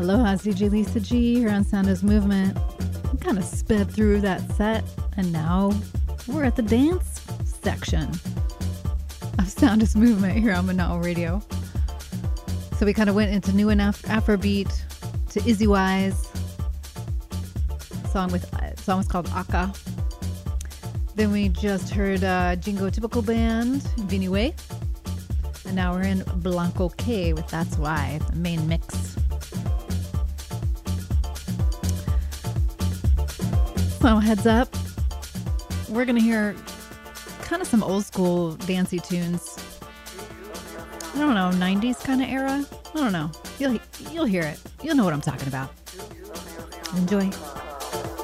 Aloha, CJ Lisa G here on Sound is Movement. We kind of sped through that set, and now we're at the dance section of Sound is Movement here on Mana'o Radio. So we kind of went into new enough Afrobeat to Izzy Wise. Song was called Aka. Then we just heard Jingo Typical Band, Vini Way. And now we're in Blanco K with That's Why, the main mix. So heads up, we're going to hear kind of some old school dancey tunes. I don't know, 90s kind of era? I don't know. You'll hear it. You'll know what I'm talking about. Enjoy.